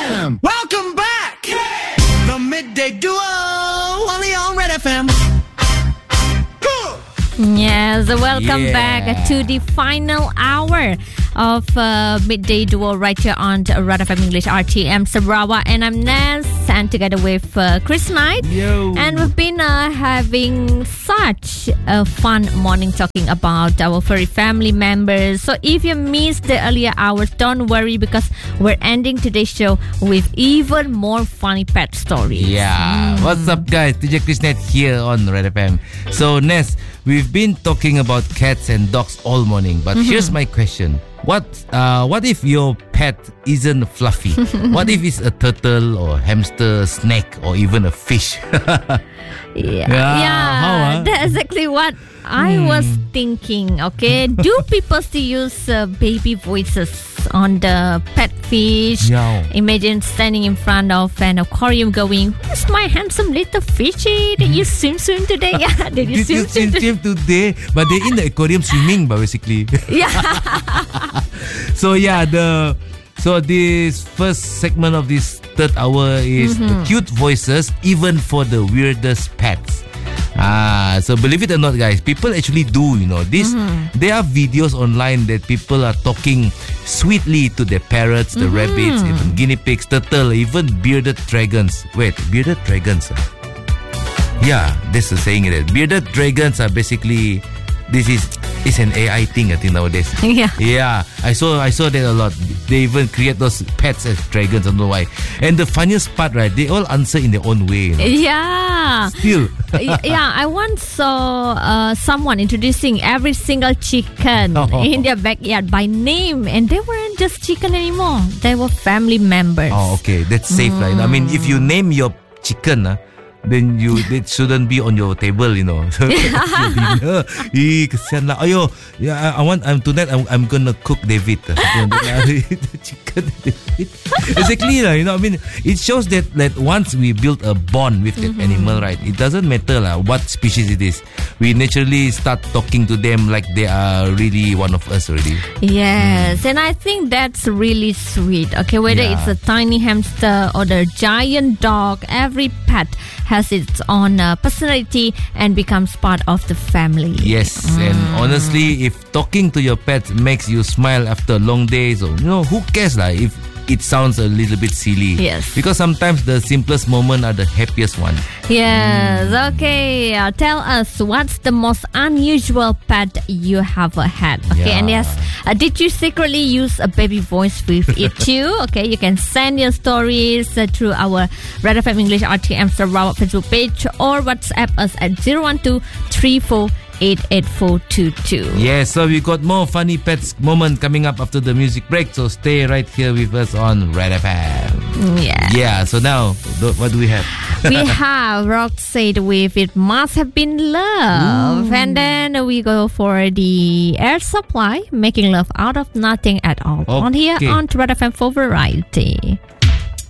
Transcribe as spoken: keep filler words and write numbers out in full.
M. Welcome back. The Midday Duo, only on Red F M. Yes, welcome Yeah. back to the final hour of uh, Midday Duo right here on Red F M English R T M Sarawak, and I'm Ness, and together with uh, Chris Knight. Yo. And we've been uh, having such a fun morning talking about our furry family members. So if you missed the earlier hours, don't worry, because we're ending today's show with even more funny pet stories. Yeah. What's up, guys? D J Chris Net here on Red F M. So, Ness, we've been talking about cats and dogs all morning, but Mm-hmm. here's my question. What uh, what if your pet isn't fluffy? What if it's a turtle or hamster, snake, or even a fish? Yeah, Yeah, yeah, how, ah? that's exactly what I was thinking. Okay, do people still use uh, baby voices on the pet fish? Yeah. Imagine standing in front of an aquarium, going, "Who's my handsome little fishy? Did you swim swim today? Yeah, did you Did you swim swim swim today?" today? But they're in the aquarium swimming, but basically. Yeah, So yeah, the so this first segment of this third hour is the cute voices, even for the weirdest pets. Ah, so believe it or not, guys, people actually do. You know, this. There are videos online that people are talking sweetly to their parrots, the rabbits, even guinea pigs, turtle, even bearded dragons. Wait, bearded dragons? ah? Yeah, this is saying it. Bearded dragons are basically. This is it's an A I thing, I think, nowadays. yeah. Yeah, I saw I saw that a lot. They even create those pets as dragons. I don't know why. And the funniest part, right? They all answer in their own way. You know? Yeah. Still, Y- yeah, I once saw uh, someone introducing every single chicken Oh. in their backyard by name, and they weren't just chicken anymore. They were family members. oh, okay, that's safe, right? I mean, if you name your chicken, uh, then you it shouldn't be on your table, you know. So your dinner. Eh, kesian lah. Ayo, yeah, I, I want. I'm tonight. I'm, I'm gonna cook David. uh, something like that. The chicken David. Exactly lah. You know, I mean, it shows that that once we build a bond with that animal, right? It doesn't matter lah what species it is. We naturally start talking to them like they are really one of us already. Yes, and I think that's really sweet. Okay, whether Yeah. it's a tiny hamster or the giant dog, every pet has its own uh, personality and becomes part of the family. Yes, and honestly, if talking to your pet makes you smile after long days, or you know, who cares lah if it sounds a little bit silly. Yes. Because sometimes the simplest moment are the happiest one. Yes, okay. Uh, tell us, what's the most unusual pet you have had? Okay, Yeah. and yes, uh, did you secretly use a baby voice with it too? Okay, you can send your stories uh, through our Red F M English R T M Sarawak Facebook page, or WhatsApp us at zero one two three four eight eight four two two. Yes, so we got more funny pets moment coming up after the music break. So stay right here with us on Red F M. Yeah. Yeah, so now, th- what do we have? We have Rock Said with It Must Have Been Love. Ooh. And then we go for the Air Supply, Making Love Out of Nothing at All. On here Okay. on Red F M for Variety.